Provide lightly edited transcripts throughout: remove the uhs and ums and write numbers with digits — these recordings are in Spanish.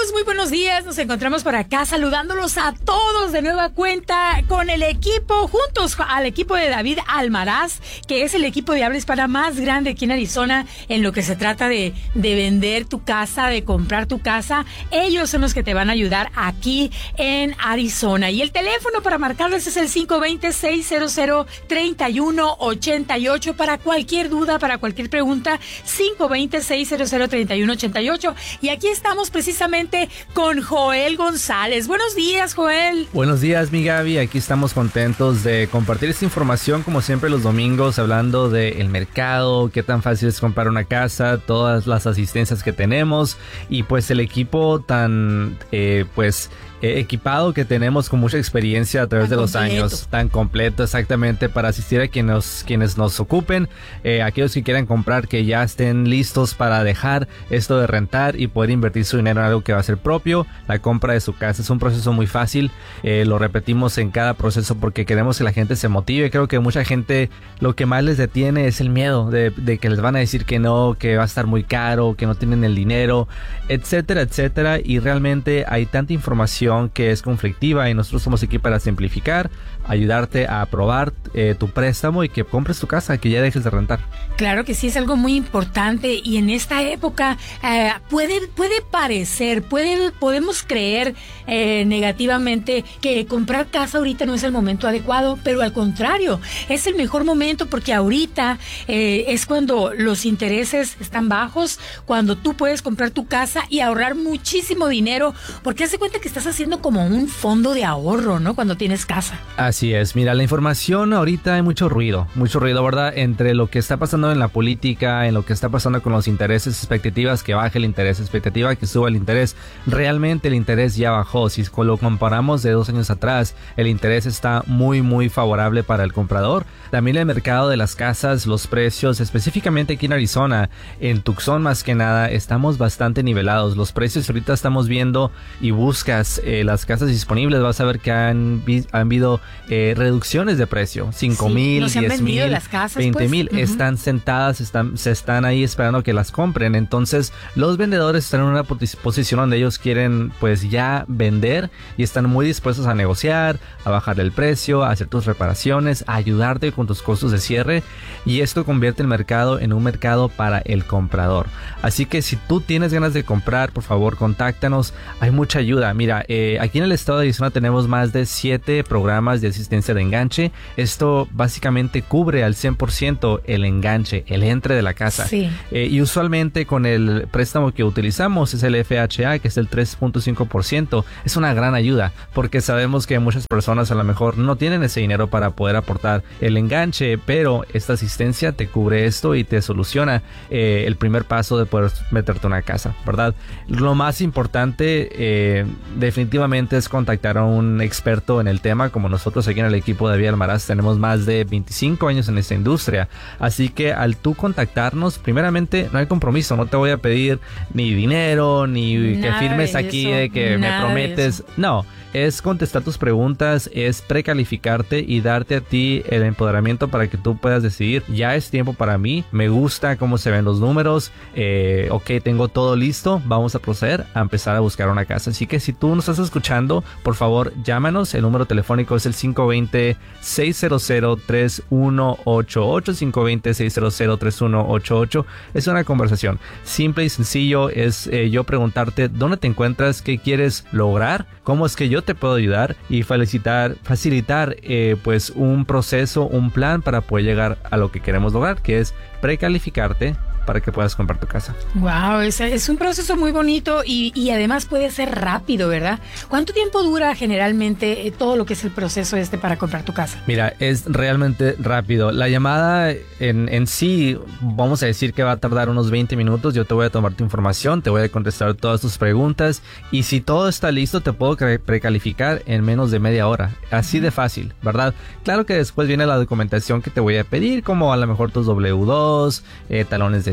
Amigos, muy buenos días. Nos encontramos por acá saludándolos a todos de nueva cuenta con el equipo, juntos al equipo de David Almaraz, que es el equipo de habla hispana más grande aquí en Arizona en lo que se trata de vender tu casa, de comprar tu casa. Ellos son los que te van a ayudar aquí en Arizona. Y el teléfono para marcarles es el 520-600-3188 para cualquier duda, para cualquier pregunta, 520-600-3188. Y aquí estamos precisamente con Joel González. Buenos días, Joel. Buenos días, mi Gaby. Aquí estamos contentos de compartir esta información, como siempre los domingos, hablando del mercado, qué tan fácil es comprar una casa, todas las asistencias que tenemos y pues el equipo tan equipado que tenemos con mucha experiencia a través de los años, tan completo exactamente para asistir a quienes nos ocupen, aquellos que quieran comprar, que ya estén listos para dejar esto de rentar y poder invertir su dinero en algo que va a ser propio. La compra de su casa es un proceso muy fácil, lo repetimos en cada proceso porque queremos que la gente se motive. Creo que mucha gente lo que más les detiene es el miedo de que les van a decir que no, que va a estar muy caro, que no tienen el dinero, etcétera, etcétera, y realmente hay tanta información que es conflictiva y nosotros somos aquí para simplificar, ayudarte a aprobar tu préstamo y que compres tu casa, que ya dejes de rentar. Claro que sí, es algo muy importante y en esta época puede parecer, podemos creer negativamente que comprar casa ahorita no es el momento adecuado, pero al contrario, es el mejor momento porque ahorita es cuando los intereses están bajos, cuando tú puedes comprar tu casa y ahorrar muchísimo dinero, porque haz de cuenta que estás haciendo como un fondo de ahorro, ¿no? Cuando tienes casa. Así es, mira, la información ahorita hay mucho ruido, ¿verdad? Entre lo que está pasando en la política, en lo que está pasando con los intereses, expectativas que baje el interés, expectativa que suba el interés. Realmente el interés ya bajó. Si lo comparamos de 2 años atrás, el interés está muy, muy favorable para el comprador. También el mercado de las casas, los precios, específicamente aquí en Arizona, en Tucson más que nada, estamos bastante nivelados. Los precios ahorita estamos viendo y buscas las casas disponibles, vas a ver que han habido reducciones de precio, 5,000, 10,000, las casas, 20,000, pues. están sentadas, se están ahí esperando que las compren. Entonces los vendedores están en una posición donde ellos quieren pues ya vender y están muy dispuestos a negociar, a bajar el precio, a hacer tus reparaciones, a ayudarte con tus costos de cierre, y esto convierte el mercado en un mercado para el comprador. Así que si tú tienes ganas de comprar, por favor contáctanos, hay mucha ayuda. Mira, aquí en el estado de Arizona tenemos más de 7 programas de asistencia de enganche. Esto básicamente cubre al 100% el enganche, el entre de la casa. Sí. Y usualmente con el préstamo que utilizamos es el FHA, que es el 3.5%. Es una gran ayuda porque sabemos que muchas personas a lo mejor no tienen ese dinero para poder aportar el enganche, pero esta asistencia te cubre esto y te soluciona el primer paso de poder meterte a una casa, ¿verdad? Lo más importante definitivamente es contactar a un experto en el tema. Como nosotros aquí en el equipo de David Almaraz tenemos más de 25 años en esta industria, así que al tú contactarnos, primeramente no hay compromiso, no te voy a pedir ni dinero ni que firmes aquí de que me prometes, no, es contestar tus preguntas, es precalificarte y darte a ti el empoderamiento para que tú puedas decidir, ya es tiempo para mí, me gusta cómo se ven los números, ok, tengo todo listo, vamos a proceder a empezar a buscar una casa. Así que si tú nos estás escuchando, por favor llámanos, el número telefónico es el 520-600-3188, 520-600-3188. Es una conversación simple y sencillo, es yo preguntarte dónde te encuentras, qué quieres lograr, cómo es que yo te puedo ayudar y facilitar pues un proceso, un plan para poder llegar a lo que queremos lograr, que es precalificarte para que puedas comprar tu casa. Wow, es un proceso muy bonito y además puede ser rápido, ¿verdad? ¿Cuánto tiempo dura generalmente todo lo que es el proceso para comprar tu casa? Mira, es realmente rápido. La llamada en sí, vamos a decir que va a tardar unos 20 minutos. Yo te voy a tomar tu información, te voy a contestar todas tus preguntas y si todo está listo te puedo precalificar en menos de media hora. Así de fácil, ¿verdad? Claro que después viene la documentación que te voy a pedir, como a lo mejor tus W2, talones de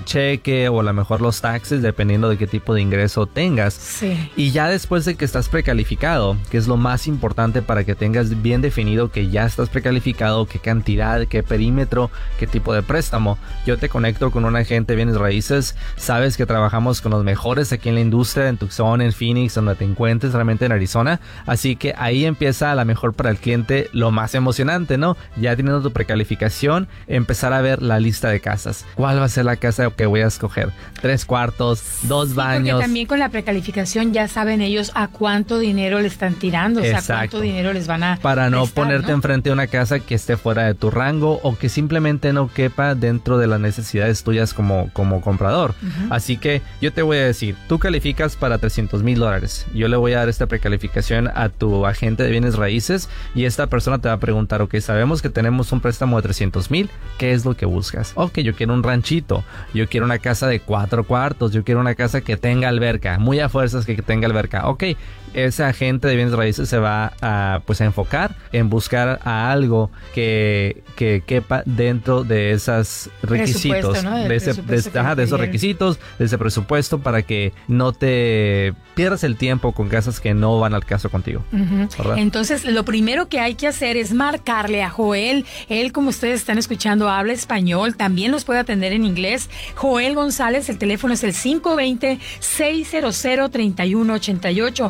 de cheque o a lo mejor los taxes, dependiendo de qué tipo de ingreso tengas. Sí. Y ya después de que estás precalificado, que es lo más importante para que tengas bien definido que ya estás precalificado, qué cantidad, qué perímetro, qué tipo de préstamo. Yo te conecto con un agente de bienes raíces. Sabes que trabajamos con los mejores aquí en la industria, en Tucson, en Phoenix, donde te encuentres realmente en Arizona. Así que ahí empieza a lo mejor para el cliente lo más emocionante, ¿no? Ya teniendo tu precalificación, empezar a ver la lista de casas. ¿Cuál va a ser la casa que voy a escoger? 3 cuartos, 2 baños. Porque también con la precalificación ya saben ellos a cuánto dinero le están tirando, o sea, cuánto dinero les van a para no prestar, ponerte ¿no? enfrente de una casa que esté fuera de tu rango o que simplemente no quepa dentro de las necesidades tuyas como comprador. Así que yo te voy a decir, tú calificas para $300,000. Yo le voy a dar esta precalificación a tu agente de bienes raíces y esta persona te va a preguntar, ok, sabemos que tenemos un préstamo de $300,000, ¿qué es lo que buscas? Ok, yo quiero un ranchito, yo quiero una casa de 4 cuartos, yo quiero una casa que tenga alberca, muy a fuerzas que tenga alberca. Ok, ese agente de bienes raíces se va a enfocar en buscar a algo que quepa dentro de esos requisitos, ¿no? de esos requisitos, de ese presupuesto, para que no te pierdas el tiempo con casas que no van al caso contigo. Entonces, lo primero que hay que hacer es marcarle a Joel. Él, como ustedes están escuchando, habla español, también los puede atender en inglés. Joel González, el teléfono es el 520-600-3188.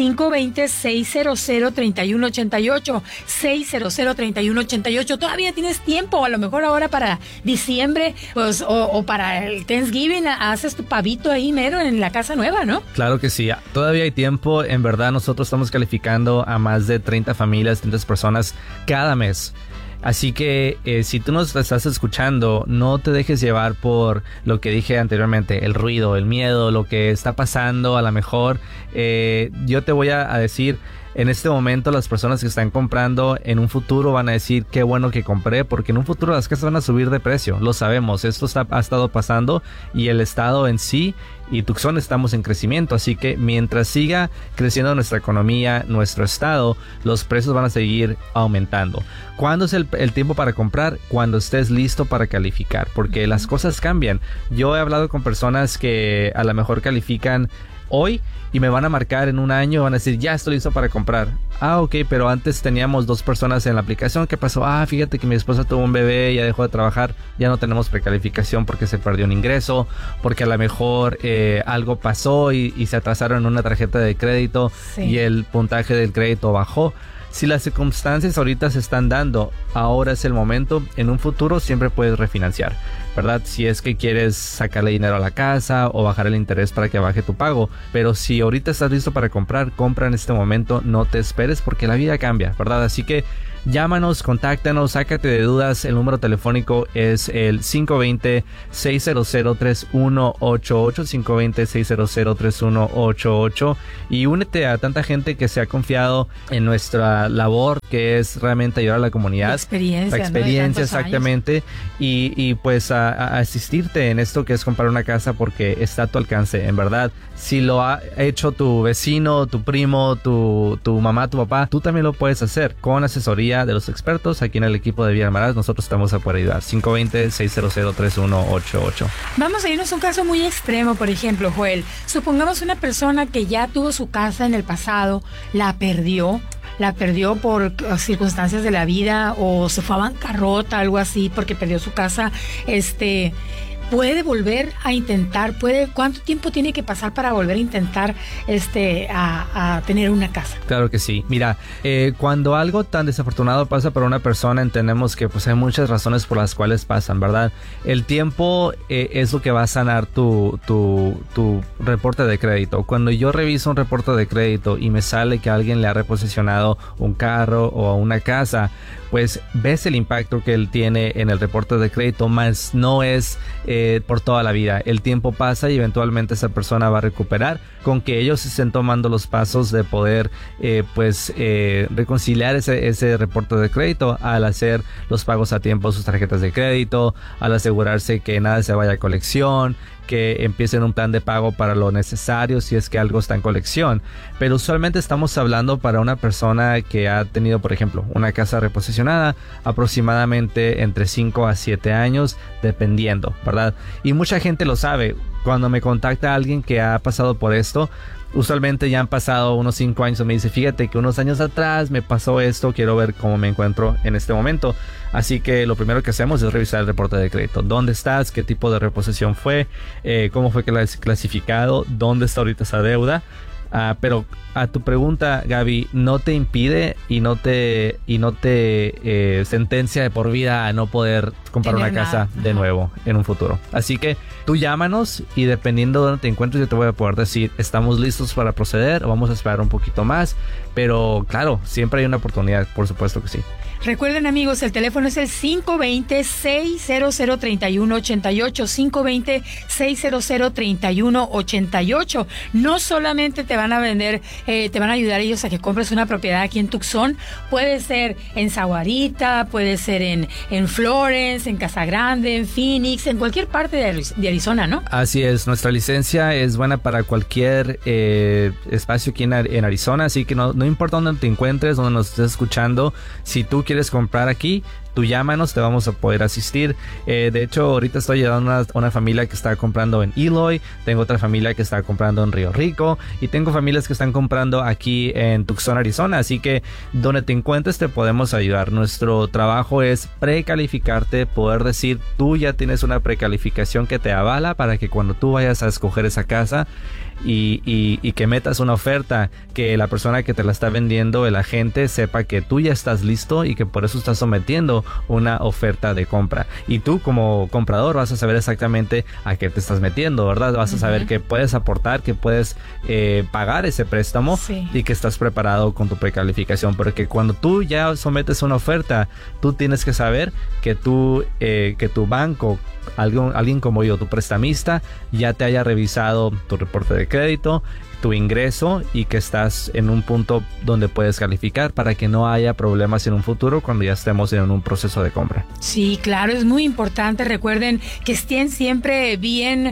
520-600-3188. 600-3188. Todavía tienes tiempo, a lo mejor ahora para diciembre, pues, o para el Thanksgiving, haces tu pavito ahí mero en la casa nueva, ¿no? Claro que sí, todavía hay tiempo. En verdad, nosotros estamos calificando a más de 30 familias, 30 personas cada mes. Así que si tú nos estás escuchando, no te dejes llevar por lo que dije anteriormente, el ruido, el miedo, lo que está pasando. A lo mejor yo te voy a decir, en este momento las personas que están comprando en un futuro van a decir qué bueno que compré, porque en un futuro las casas van a subir de precio, lo sabemos, esto ha estado pasando y el estado en sí y Tucson estamos en crecimiento, así que mientras siga creciendo nuestra economía, nuestro estado, los precios van a seguir aumentando. ¿Cuándo es el tiempo para comprar? Cuando estés listo para calificar, porque las cosas cambian. Yo he hablado con personas que a lo mejor califican hoy y me van a marcar en un año, van a decir, ya estoy listo para comprar. Ah, ok, pero antes teníamos 2 personas en la aplicación. ¿Qué pasó? Ah, fíjate que mi esposa tuvo un bebé, ya dejó de trabajar, ya no tenemos precalificación porque se perdió un ingreso, porque a lo mejor algo pasó y se atrasaron en una tarjeta de crédito y el puntaje del crédito bajó. Si las circunstancias ahorita se están dando, ahora es el momento. En un futuro siempre puedes refinanciar, ¿verdad? Si es que quieres sacarle dinero a la casa o bajar el interés para que baje tu pago. Pero si ahorita estás listo para comprar, compra en este momento, no te esperes porque la vida cambia, ¿verdad? Así que llámanos, contáctanos, sácate de dudas. El número telefónico es el 520-600-3188, 520-600-3188, y únete a tanta gente que se ha confiado en nuestra labor, que es realmente ayudar a la comunidad. La experiencia, ¿no? Exactamente. Y pues a asistirte en esto que es comprar una casa, porque está a tu alcance, en verdad. Si lo ha hecho tu vecino, tu primo, tu mamá, tu papá, tú también lo puedes hacer con asesoría de los expertos aquí en el equipo de Vía Maraz. Nosotros estamos a poder ayudar. 520-600-3188. Vamos a irnos a un caso muy extremo, por ejemplo, Joel. Supongamos una persona que ya tuvo su casa en el pasado, la perdió por circunstancias de la vida o se fue a bancarrota, algo así, porque perdió su casa. ¿Puede volver a intentar? ¿Cuánto tiempo tiene que pasar para volver a intentar a tener una casa? Claro que sí. Mira, cuando algo tan desafortunado pasa para una persona, entendemos que pues hay muchas razones por las cuales pasan, ¿verdad? El tiempo es lo que va a sanar tu reporte de crédito. Cuando yo reviso un reporte de crédito y me sale que alguien le ha reposicionado un carro o una casa, pues ves el impacto que él tiene en el reporte de crédito, más no es por toda la vida. El tiempo pasa y eventualmente esa persona va a recuperar, con que ellos estén tomando los pasos de poder reconciliar ese reporte de crédito al hacer los pagos a tiempo de sus tarjetas de crédito, al asegurarse que nada se vaya a colección, que empiecen un plan de pago para lo necesario si es que algo está en colección. Pero usualmente estamos hablando para una persona que ha tenido, por ejemplo, una casa reposicionada aproximadamente entre 5 a 7 años, dependiendo, ¿verdad? Y mucha gente lo sabe. Cuando me contacta alguien que ha pasado por esto, usualmente ya han pasado unos 5 años y me dice, fíjate que unos años atrás me pasó esto, quiero ver cómo me encuentro en este momento. Así que lo primero que hacemos es revisar el reporte de crédito. ¿Dónde estás? ¿Qué tipo de reposición fue? ¿Cómo fue que la has clasificado? ¿Dónde está ahorita esa deuda? Pero a tu pregunta, Gaby, no te impide y no te sentencia de por vida a no poder comprar una casa de nuevo en un futuro. Así que tú llámanos y dependiendo de dónde te encuentres yo te voy a poder decir, estamos listos para proceder o vamos a esperar un poquito más. Pero claro, siempre hay una oportunidad, por supuesto que sí. Recuerden, amigos, el teléfono es el 520-600-3188, 520-600-3188. No solamente te van a vender, te van a ayudar ellos a que compres una propiedad aquí en Tucson, puede ser en Sahuarita, puede ser en Florence, en Casa Grande, en Phoenix, en cualquier parte de Arizona, ¿no? Así es, nuestra licencia es buena para cualquier espacio aquí en Arizona, así que no importa dónde te encuentres, dónde nos estés escuchando, si tú quieres comprar aquí, tú llámanos, te vamos a poder asistir. De hecho, ahorita estoy ayudando a una familia que está comprando en Eloy, tengo otra familia que está comprando en Río Rico y tengo familias que están comprando aquí en Tucson, Arizona, así que donde te encuentres te podemos ayudar. Nuestro trabajo es precalificarte, poder decir, tú ya tienes una precalificación que te avala para que cuando tú vayas a escoger esa casa y que metas una oferta, que la persona que te la está vendiendo, el agente, sepa que tú ya estás listo y que por eso estás sometiendo una oferta de compra. Y tú como comprador vas a saber exactamente a qué te estás metiendo, ¿verdad? Vas a saber que puedes aportar, que puedes pagar ese préstamo y que estás preparado con tu precalificación. Porque cuando tú ya sometes una oferta, tú tienes que saber que tu banco, alguien como yo, tu prestamista, ya te haya revisado tu reporte de crédito, tu ingreso y que estás en un punto donde puedes calificar para que no haya problemas en un futuro cuando ya estemos en un proceso de compra. Sí, claro, es muy importante. Recuerden que estén siempre bien,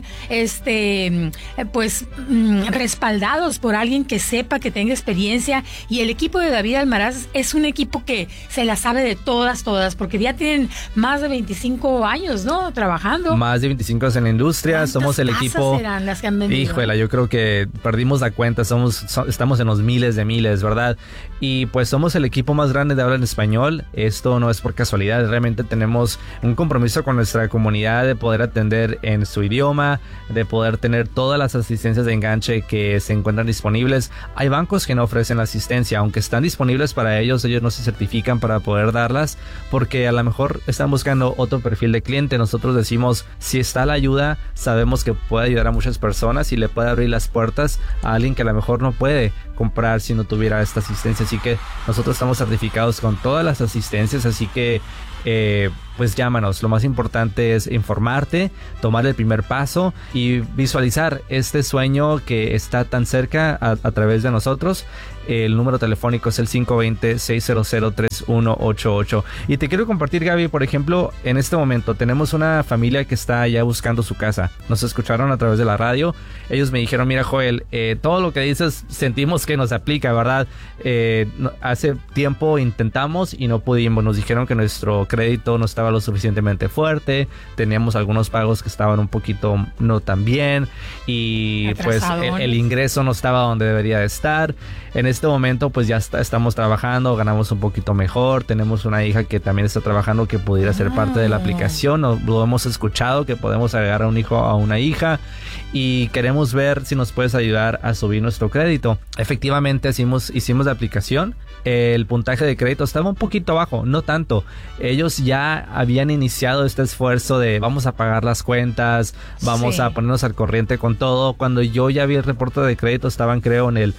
respaldados por alguien que sepa, que tenga experiencia, y el equipo de David Almaraz es un equipo que se la sabe de todas, porque ya tienen más de 25 años, ¿no? Trabajando. Más de 25 años en la industria. Somos el equipo. Serán las que han vendido? Híjole, yo creo que perdimos la cuenta, estamos en los miles de miles, ¿verdad? Y pues somos el equipo más grande de habla en español. Esto no es por casualidad, realmente tenemos un compromiso con nuestra comunidad de poder atender en su idioma, de poder tener todas las asistencias de enganche que se encuentran disponibles. Hay bancos que no ofrecen la asistencia, aunque están disponibles para ellos no se certifican para poder darlas, porque a lo mejor están buscando otro perfil de cliente. Nosotros decimos, si está la ayuda, sabemos que puede ayudar a muchas personas y le puede abrir las puertas a alguien que a lo mejor no puede comprar si no tuviera esta asistencia. Así que nosotros estamos certificados con todas las asistencias, así que pues llámanos. Lo más importante es informarte, tomar el primer paso y visualizar este sueño que está tan cerca a través de nosotros. El número telefónico es el 520-600-3188. Y te quiero compartir, Gaby, por ejemplo, en este momento tenemos una familia que está ya buscando su casa. Nos escucharon a través de la radio. Ellos me dijeron, mira, Joel, todo lo que dices sentimos que nos aplica, ¿verdad? Hace tiempo intentamos y no pudimos. Nos dijeron que nuestro crédito no estaba lo suficientemente fuerte. Teníamos algunos pagos que estaban un poquito no tan bien. Y pues el ingreso no estaba donde debería de estar. En este momento pues ya estamos trabajando, ganamos un poquito mejor, tenemos una hija que también está trabajando que pudiera ser parte de la aplicación, lo hemos escuchado que podemos agregar a un hijo a una hija y queremos ver si nos puedes ayudar a subir nuestro crédito. Efectivamente hicimos la aplicación, el puntaje de crédito estaba un poquito bajo, no tanto. Ellos ya habían iniciado este esfuerzo de vamos a pagar las cuentas, vamos a ponernos al corriente con todo. Cuando yo ya vi el reporte de crédito estaban creo en el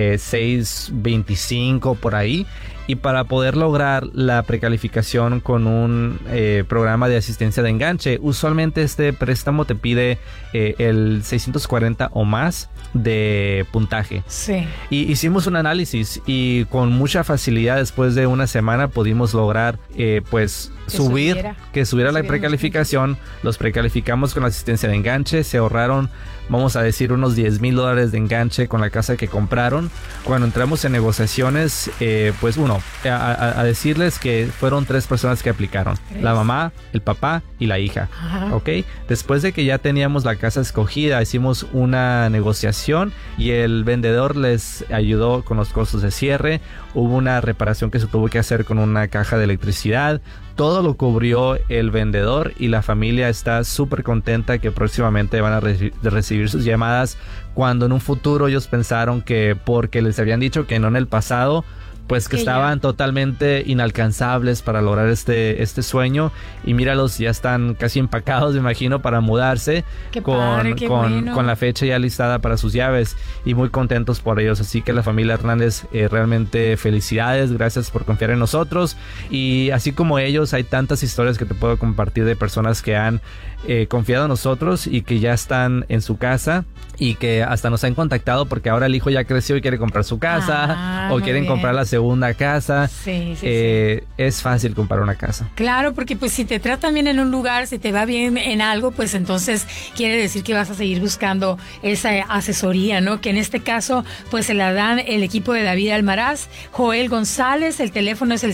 625 por ahí. Y para poder lograr la precalificación con un programa de asistencia de enganche, usualmente este préstamo te pide el 640 o más de puntaje. Sí. Y hicimos un análisis y con mucha facilidad después de una semana pudimos lograr pues subir pedir que subiera la precalificación, los precalificamos con la asistencia de enganche, se ahorraron, vamos a decir, unos $10,000 de enganche con la casa que compraron. Cuando entramos en negociaciones, pues a decirles que fueron 3 personas que aplicaron, la mamá, el papá y la hija. ¿Ok? Después de que ya teníamos la casa escogida, hicimos una negociación y el vendedor les ayudó con los costos de cierre. Hubo una reparación que se tuvo que hacer con una caja de electricidad. Todo lo cubrió el vendedor y la familia está súper contenta que próximamente van a recibir sus llamadas, cuando en un futuro ellos pensaron que porque les habían dicho que no en el pasado, pues que estaban totalmente inalcanzables para lograr este sueño, y míralos, ya están casi empacados, me imagino, para mudarse. Con la fecha ya listada para sus llaves, y muy contentos por ellos. Así que la familia Hernández, realmente felicidades, gracias por confiar en nosotros. Y así como ellos, hay tantas historias que te puedo compartir de personas que han confiado en nosotros y que ya están en su casa y que hasta nos han contactado porque ahora el hijo ya creció y quiere comprar su casa, o quieren comprar la segunda casa. Sí. Es fácil comprar una casa. Claro, porque pues si te tratan bien en un lugar, si te va bien en algo, pues entonces quiere decir que vas a seguir buscando esa asesoría, ¿no? Que en este caso pues se la dan el equipo de David Almaraz, Joel González. El teléfono es el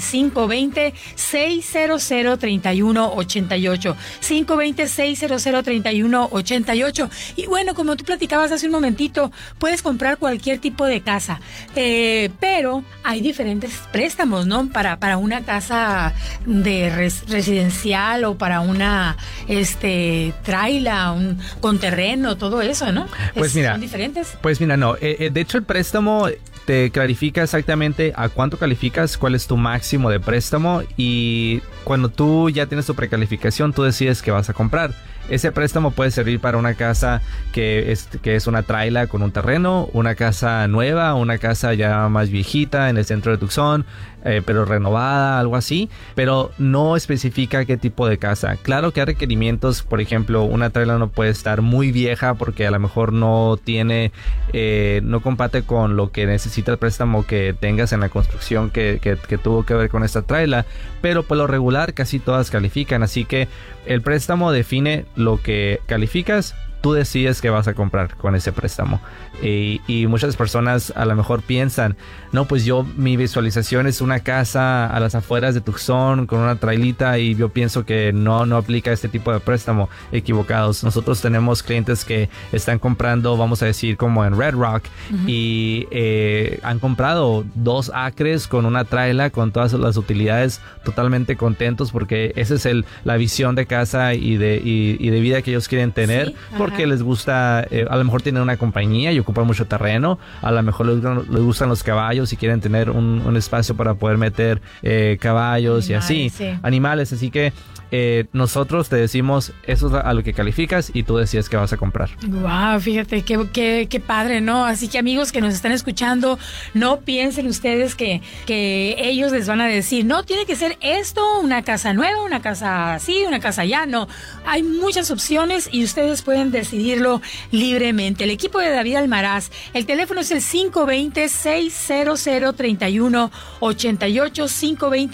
520-600-3188, 520-600-3188. Y bueno, como tú platicabas hace un momentito, puedes comprar cualquier tipo de casa, pero hay diferentes préstamos, ¿no? Para una casa de residencial, o para una traila, con terreno, todo eso, ¿no? Pues mira, son diferentes. Pues mira, no. De hecho, el préstamo te clarifica exactamente a cuánto calificas, cuál es tu máximo de préstamo, y cuando tú ya tienes tu precalificación, tú decides qué vas a comprar. Ese préstamo puede servir para una casa que es una traila con un terreno, una casa nueva, una casa ya más viejita en el centro de Tucson, pero renovada, algo así, pero no especifica qué tipo de casa. Claro que hay requerimientos, por ejemplo, una traila no puede estar muy vieja porque a lo mejor no comparte con lo que necesita el préstamo que tengas en la construcción que tuvo que ver con esta traila, pero por lo regular casi todas califican, así que el préstamo define lo que calificas. Tú decides qué vas a comprar con ese préstamo. Y muchas personas a lo mejor piensan, no, pues mi visualización es una casa a las afueras de Tucson con una trailita, y yo pienso que no aplica este tipo de préstamo. Equivocados. Nosotros tenemos clientes que están comprando, vamos a decir, como en Red Rock, y han comprado 2 acres con una traila, con todas las utilidades, totalmente contentos, porque esa es la visión de casa y de vida que ellos quieren tener. Sí, porque les gusta, a lo mejor tienen una compañía y ocupan mucho terreno, a lo mejor les gustan los caballos y quieren tener un espacio para poder meter caballos, animales, animales, así que nosotros te decimos eso es a lo que calificas y tú decides qué vas a comprar. Wow, fíjate qué padre, ¿no? Así que, amigos que nos están escuchando, no piensen ustedes que ellos les van a decir, no, tiene que ser esto, una casa nueva, una casa así, una casa allá. No, hay muchas opciones y ustedes pueden decidirlo libremente. El equipo de David Almaraz, el teléfono es el 520-600-3188, 520